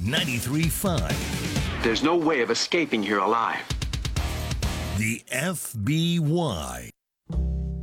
93.5. There's no way of escaping here alive. The FBI.